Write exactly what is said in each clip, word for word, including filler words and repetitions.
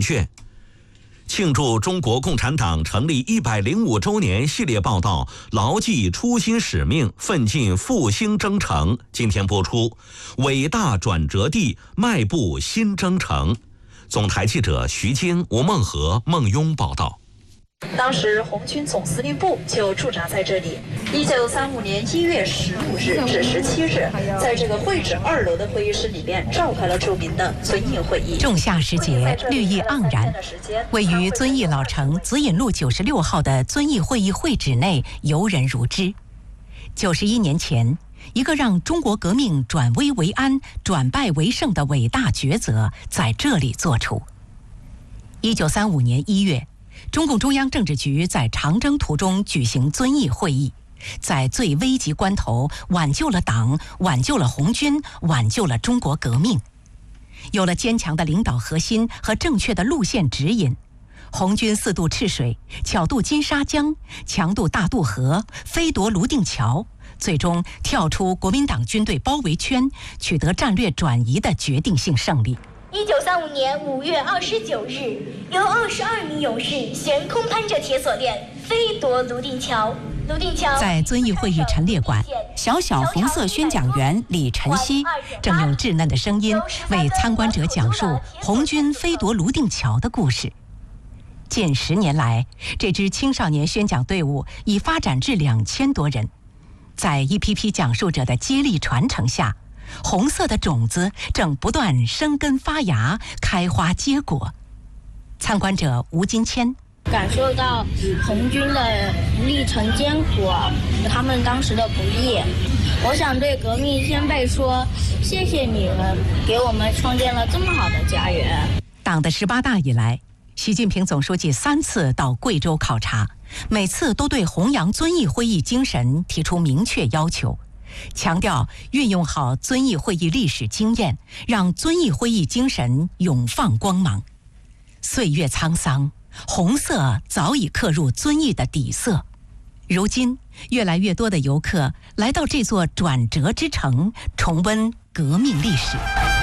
确。庆祝中国共产党成立一百零五周年系列报道，牢记初心使命，奋进复兴征程。今天播出，伟大转折地，迈步新征程。总台记者徐晶、吴梦和、孟雍报道。 当时红军总司令部就驻扎在这里。一九三五年一月十五日至十七日，在这个会址二楼的会议室里面召开了著名的遵义会议。 仲夏时节，绿意盎然，位于遵义老城紫隐路九十六号的遵义会议会址内游人如织。九十一年前，一个让中国革命转危为安、转败为胜的伟大抉择在这里做出。一九三五年一月，中共中央政治局在长征途中举行遵义会议，在最危急关头挽救了党，挽救了红军，挽救了中国革命。有了坚强的领导核心和正确的路线指引，红军四渡赤水，巧渡金沙江，强渡大渡河，飞夺泸定桥，最终跳出国民党军队包围圈，取得战略转移的决定性胜利。 一九三五年五月二十九日，由二十二名勇士悬空攀着铁锁链，飞夺泸定桥。泸定桥在遵义会议陈列馆，小小红色宣讲员李晨曦正用稚嫩的声音为参观者讲述红军飞夺泸定桥的故事。近十年来，这支青少年宣讲队伍已发展至两千多人，在一批批讲述者的接力传承下，红色的种子正不断生根发芽，开花结果。参观者吴金谦感受到红军的历程艰苦，他们当时的不易。我想对革命先辈说，谢谢你们给我们创建了这么好的家园。 党的十八大以来，习近平总书记三次到贵州考察，每次都对弘扬遵义会议精神提出明确要求，强调运用好遵义会议历史经验，让遵义会议精神永放光芒。岁月沧桑，红色早已刻入遵义的底色。如今，越来越多的游客来到这座转折之城，重温革命历史。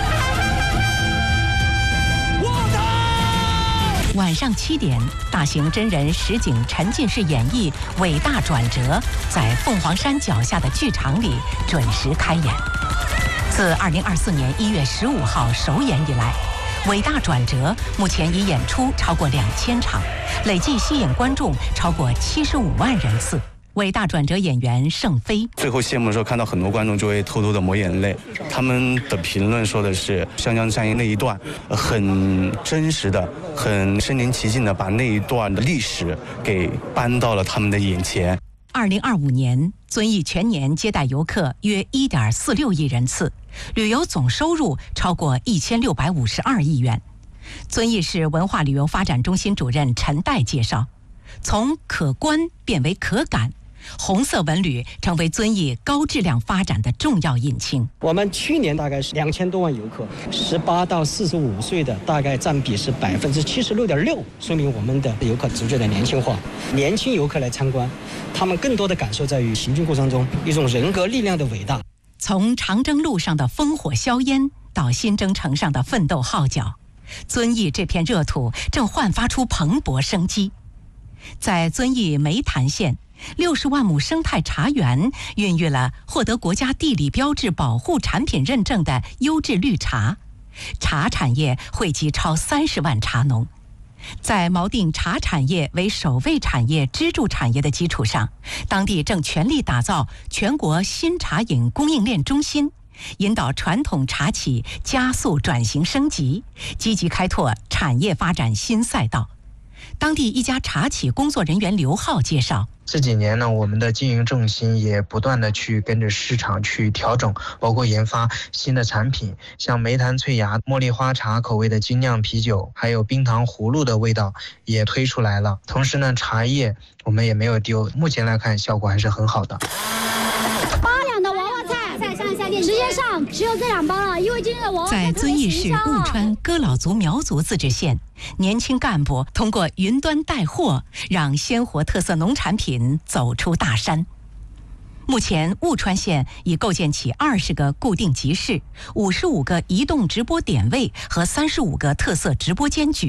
晚上七点，大型真人实景沉浸式演绎《伟大转折》在凤凰山脚下的剧场里准时开演。自二零二四年一月十五号首演以来，《伟大转折》目前已演出超过两千场，累计吸引观众超过七十五万人次。伟大转折演员盛飞最后谢幕的时候，看到很多观众就会偷偷的抹眼泪。他们的评论说的是，湘江战役那一段很真实的、很身临其境的把那一段的历史给搬到了他们的眼前。 二零二五年，遵义全年接待游客约一点四六亿人次，旅游总收入超过一千六百五十二亿元。遵义市文化旅游发展中心主任陈岱介绍，从可观变为可感，红色文旅成为遵义高质量发展的重要引擎。 我们去年大概是两千多万游客，十八到四十五岁的大概占比是百分之七十六点六，说明我们的游客逐渐的年轻化。年轻游客来参观，他们更多的感受在于行军过程中一种人格力量的伟大。 从长征路上的烽火硝烟到新征程上的奋斗号角，遵义这片热土正焕发出蓬勃生机。在遵义梅潭县，六十万亩生态茶园孕育了获得国家地理标志保护产品认证的优质绿茶，茶产业惠及超三十万茶农。在锚定茶产业为首位产业支柱产业的基础上，当地正全力打造全国新茶饮供应链中心，引导传统茶企加速转型升级，积极开拓产业发展新赛道。当地一家茶企工作人员刘浩介绍， 这几年呢，我们的经营重心也不断的去跟着市场去调整，包括研发新的产品，像梅潭翠芽茉莉花茶口味的精酿啤酒，还有冰糖葫芦的味道也推出来了。同时呢，茶叶我们也没有丢，目前来看效果还是很好的。 八两的娃娃菜，再上下店，时间上只有这两包了，因为今天的娃娃菜在遵义市雾川哥老族苗族自治县，年轻干部通过云端带货，让鲜活特色农产品走出大山。目前，雾川县已构建起二十个固定集市、五十五个移动直播点位和三十五个特色直播间举